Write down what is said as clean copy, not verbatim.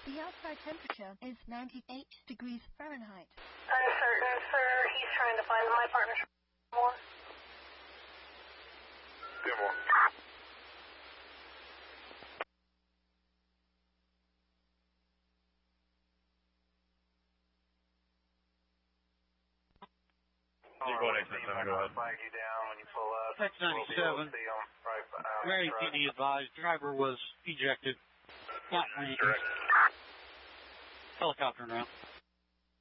The outside temperature is 98 degrees Fahrenheit. Uncertain, sir. He's trying to find my partner. More. Demo. Tex 97. Mary PD advised driver was ejected. Helicopter now.